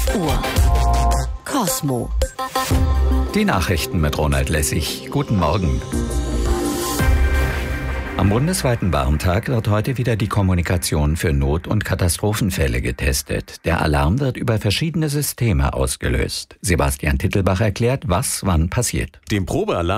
Uhr. Kosmo. Die Nachrichten mit Ronald Lessig. Guten Morgen. Am bundesweiten Warntag wird heute wieder die Kommunikation für Not- und Katastrophenfälle getestet. Der Alarm wird über verschiedene Systeme ausgelöst. Sebastian Tittelbach erklärt, was wann passiert. Dem Probealarm